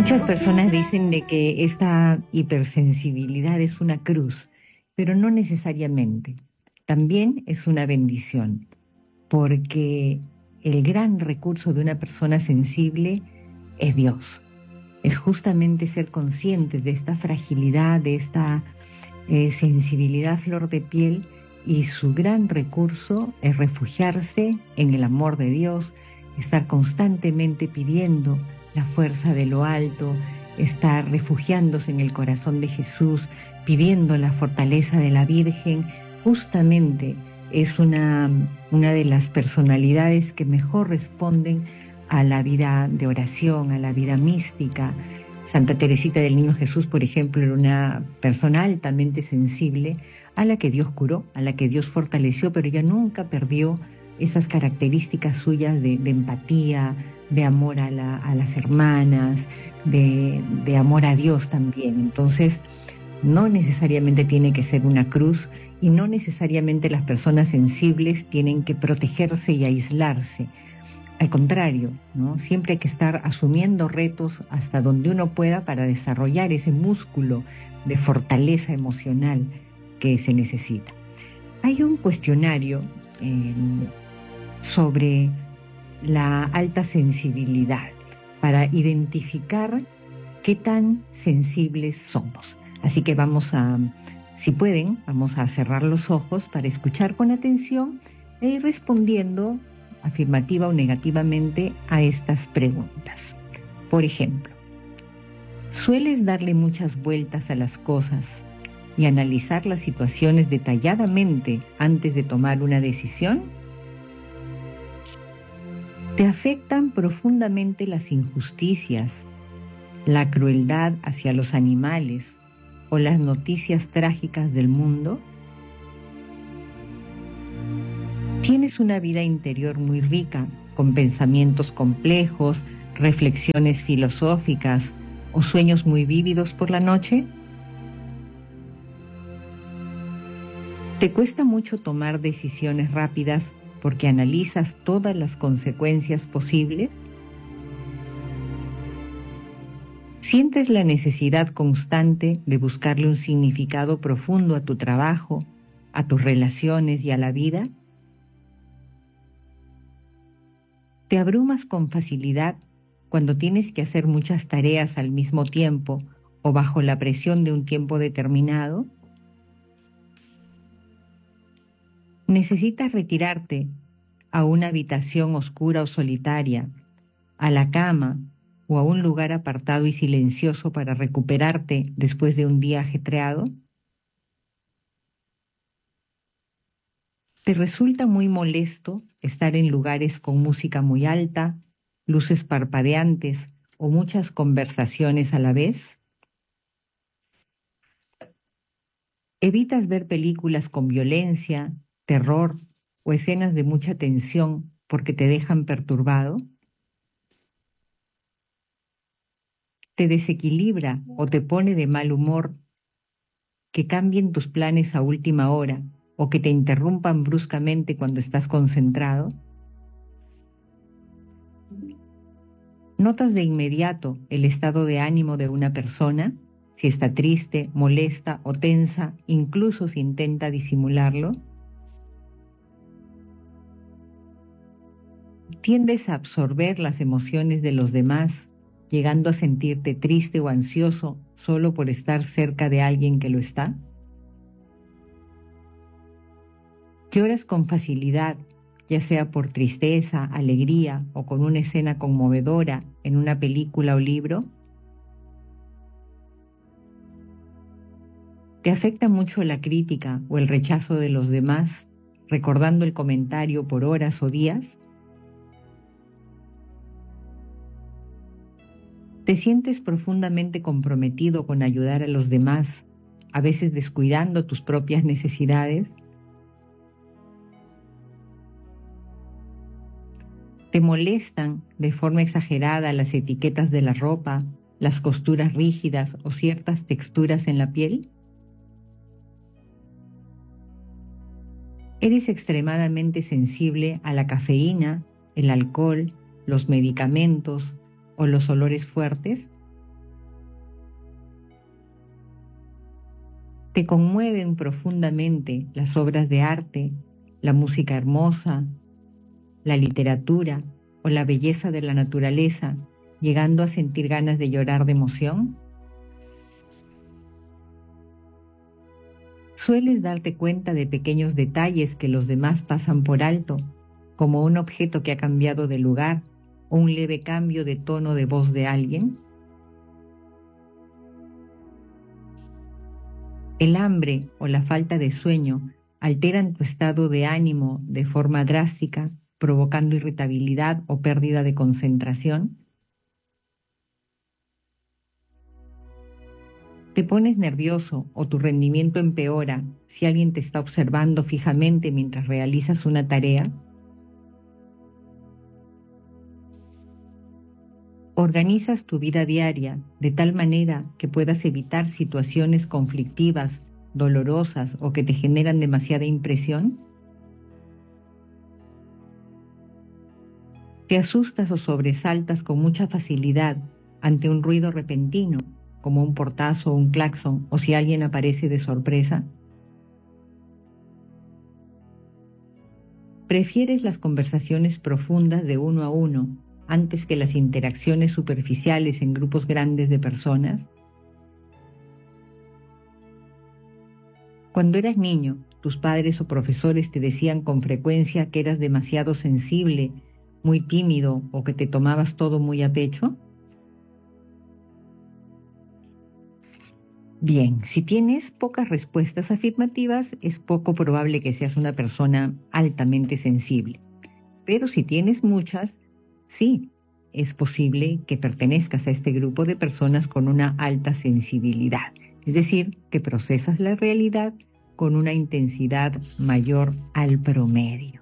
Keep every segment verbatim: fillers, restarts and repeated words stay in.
Muchas personas dicen de que esta hipersensibilidad es una cruz, pero no necesariamente. También es una bendición, porque el gran recurso de una persona sensible es Dios. Es justamente ser conscientes de esta fragilidad, de esta eh, sensibilidad a flor de piel, y su gran recurso es refugiarse en el amor de Dios, estar constantemente pidiendo la fuerza de lo alto, estar refugiándose en el corazón de Jesús, pidiendo la fortaleza de la Virgen. Justamente es una, una de las personalidades que mejor responden a la vida de oración, a la vida mística. Santa Teresita del Niño Jesús, por ejemplo, era una persona altamente sensible a la que Dios curó, a la que Dios fortaleció, pero ella nunca perdió esas características suyas de, de empatía, de amor a, la, a las hermanas, de, de amor a Dios también. Entonces, no necesariamente tiene que ser una cruz y no necesariamente las personas sensibles tienen que protegerse y aislarse. Al contrario, ¿no? Siempre hay que estar asumiendo retos hasta donde uno pueda para desarrollar ese músculo de fortaleza emocional que se necesita. Hay un cuestionario eh, sobre la alta sensibilidad para identificar qué tan sensibles somos. Así que vamos a, si pueden, vamos a cerrar los ojos para escuchar con atención e ir respondiendo afirmativa o negativamente a estas preguntas. Por ejemplo, ¿sueles darle muchas vueltas a las cosas y analizar las situaciones detalladamente antes de tomar una decisión? ¿Te afectan profundamente las injusticias, la crueldad hacia los animales o las noticias trágicas del mundo? ¿Tienes una vida interior muy rica, con pensamientos complejos, reflexiones filosóficas o sueños muy vívidos por la noche? ¿Te cuesta mucho tomar decisiones rápidas porque analizas todas las consecuencias posibles? ¿Sientes la necesidad constante de buscarle un significado profundo a tu trabajo, a tus relaciones y a la vida? ¿Te abrumas con facilidad cuando tienes que hacer muchas tareas al mismo tiempo o bajo la presión de un tiempo determinado? ¿Necesitas retirarte a una habitación oscura o solitaria, a la cama o a un lugar apartado y silencioso para recuperarte después de un día ajetreado? ¿Te resulta muy molesto estar en lugares con música muy alta, luces parpadeantes o muchas conversaciones a la vez? ¿Evitas ver películas con violencia, terror o escenas de mucha tensión porque te dejan perturbado? ¿Te desequilibra o te pone de mal humor que cambien tus planes a última hora o que te interrumpan bruscamente cuando estás concentrado? ¿Notas de inmediato el estado de ánimo de una persona? Si está triste, molesta o tensa, incluso si intenta disimularlo. ¿Tiendes a absorber las emociones de los demás, llegando a sentirte triste o ansioso solo por estar cerca de alguien que lo está? ¿Lloras con facilidad, ya sea por tristeza, alegría o con una escena conmovedora en una película o libro? ¿Te afecta mucho la crítica o el rechazo de los demás, recordando el comentario por horas o días? ¿Te sientes profundamente comprometido con ayudar a los demás, a veces descuidando tus propias necesidades? ¿Te molestan de forma exagerada las etiquetas de la ropa, las costuras rígidas o ciertas texturas en la piel? ¿Eres extremadamente sensible a la cafeína, el alcohol, los medicamentos o los olores fuertes? Te conmueven profundamente las obras de arte, la música hermosa, la literatura o la belleza de la naturaleza, llegando a sentir ganas de llorar de emoción. ¿Sueles darte cuenta de pequeños detalles que los demás pasan por alto, como un objeto que ha cambiado de lugar o un leve cambio de tono de voz de alguien? El hambre o la falta de sueño alteran tu estado de ánimo de forma drástica, provocando irritabilidad o pérdida de concentración. ¿Te pones nervioso o tu rendimiento empeora si alguien te está observando fijamente mientras realizas una tarea? ¿Organizas tu vida diaria de tal manera que puedas evitar situaciones conflictivas, dolorosas o que te generan demasiada impresión? ¿Te asustas o sobresaltas con mucha facilidad ante un ruido repentino, como un portazo o un claxon, o si alguien aparece de sorpresa? ¿Prefieres las conversaciones profundas de uno a uno antes que las interacciones superficiales en grupos grandes de personas? Cuando eras niño, tus padres o profesores te decían con frecuencia que eras demasiado sensible, muy tímido o que te tomabas todo muy a pecho. Bien, si tienes pocas respuestas afirmativas, es poco probable que seas una persona altamente sensible. Pero si tienes muchas, sí, es posible que pertenezcas a este grupo de personas con una alta sensibilidad. Es decir, que procesas la realidad con una intensidad mayor al promedio.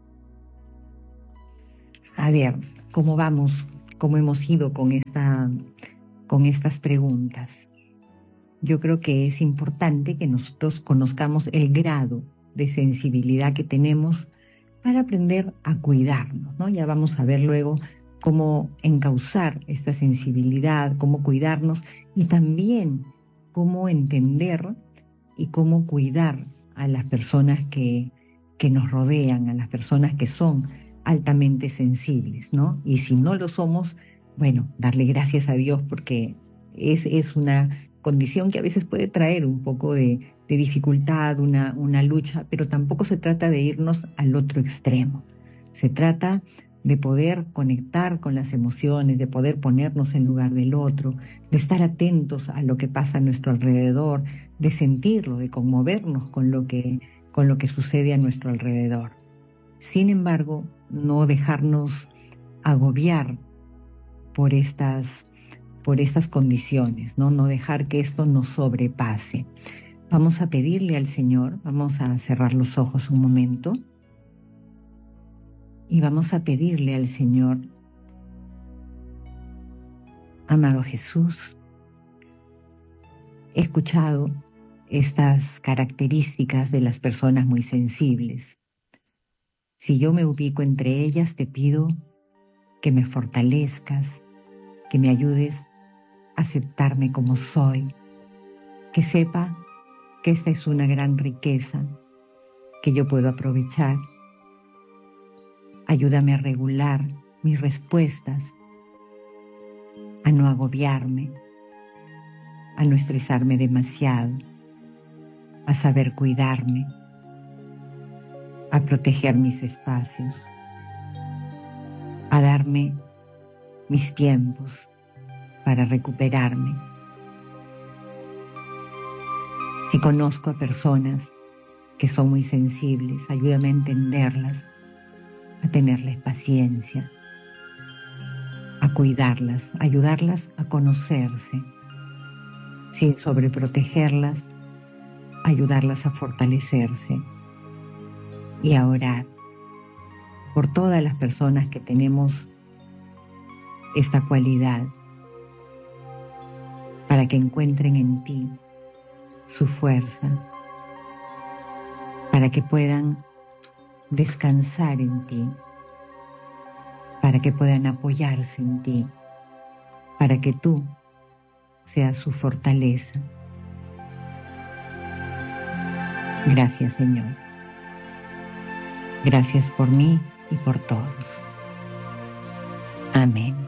A ver, ¿cómo vamos? ¿Cómo hemos ido con esta, con estas preguntas? Yo creo que es importante que nosotros conozcamos el grado de sensibilidad que tenemos para aprender a cuidarnos, ¿no? Ya vamos a ver luego cómo encauzar esta sensibilidad, cómo cuidarnos y también cómo entender y cómo cuidar a las personas que, que nos rodean, a las personas que son altamente sensibles, ¿no? Y si no lo somos, bueno, darle gracias a Dios porque es, es una condición que a veces puede traer un poco de, de dificultad, una, una lucha, pero tampoco se trata de irnos al otro extremo. Se trata de poder conectar con las emociones, de poder ponernos en lugar del otro, de estar atentos a lo que pasa a nuestro alrededor, de sentirlo, de conmovernos con lo que, con lo que sucede a nuestro alrededor. Sin embargo, no dejarnos agobiar por estas por estas condiciones, ¿no? No dejar que esto nos sobrepase. Vamos a pedirle al Señor, vamos a cerrar los ojos un momento y vamos a pedirle al Señor, amado Jesús, he escuchado estas características de las personas muy sensibles. Si yo me ubico entre ellas, te pido que me fortalezcas, que me ayudes a aceptarme como soy, que sepa que esta es una gran riqueza que yo puedo aprovechar. Ayúdame a regular mis respuestas, a no agobiarme, a no estresarme demasiado, a saber cuidarme, a proteger mis espacios, a darme mis tiempos para recuperarme. Si conozco a personas que son muy sensibles, ayúdame a entenderlas, a tenerles paciencia, a cuidarlas, a ayudarlas a conocerse, sin sobreprotegerlas, ayudarlas a fortalecerse y a orar por todas las personas que tenemos esta cualidad, para que encuentren en ti su fuerza, para que puedan descansar en ti, para que puedan apoyarse en ti, para que tú seas su fortaleza. Gracias, Señor. Gracias por mí y por todos. Amén.